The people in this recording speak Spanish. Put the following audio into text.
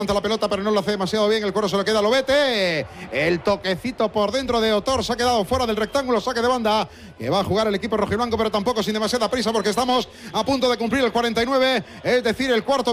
La pelota, pero no lo hace demasiado bien. El coro se lo queda a Lobete. El toquecito por dentro de Otor. Se ha quedado fuera del rectángulo. Saque de banda que va a jugar el equipo rojiblanco, pero tampoco sin demasiada prisa porque estamos a punto de cumplir el 49, es decir, el cuarto.